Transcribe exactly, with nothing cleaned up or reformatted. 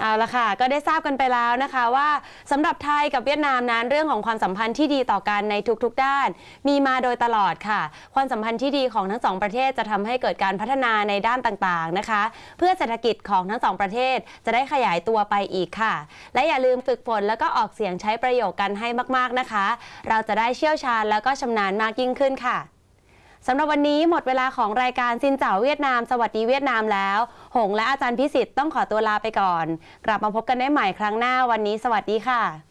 เอาละค่ะก็ได้ทราบกันไปแล้วนะคะว่าสำหรับไทยกับเวียดนามนั้นเรื่องของความสัมพันธ์ที่ดีต่อกันในทุกๆด้านมีมาโดยตลอดค่ะความสัมพันธ์ที่ดีของทั้งสองประเทศจะทำให้เกิดการพัฒนาในด้านต่างๆนะคะเพื่อเศรษฐกิจของทั้งสองประเทศจะได้ขยายตัวไปอีกค่ะและอย่าลืมฝึกฝนแล้วก็ออกเสียงใช้ประโยคกันให้มากๆนะคะเราจะได้เชี่ยวชาญแล้วก็ชำนาญมากยิ่งขึ้นค่ะสำหรับวันนี้หมดเวลาของรายการซินเจ๋าเวียดนามสวัสดีเวียดนามแล้วหงและอาจารย์พิสิทธิ์ต้องขอตัวลาไปก่อนกลับมาพบกันได้ใหม่ครั้งหน้าวันนี้สวัสดีค่ะ